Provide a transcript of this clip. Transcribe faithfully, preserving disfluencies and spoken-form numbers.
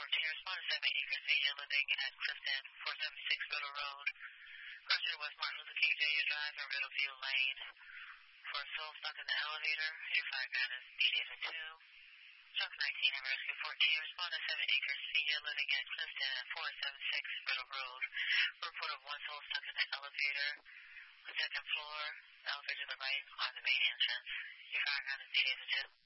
fourteen, respond to seven acres, senior living at Clifton, four seventy-six Riddle Road. Person was Martin Luther King Junior Drive and Riddleview Lane. For a soul stuck in the elevator, your fire gun is needed at two. Truck nineteen, have rescue fourteen, respond to seven acres, senior living at Clifton at four seventy-six Riddle Road. Report of one soul stuck in the elevator, the second floor, elevator to the right on the main entrance. Your fire gun is needed at two.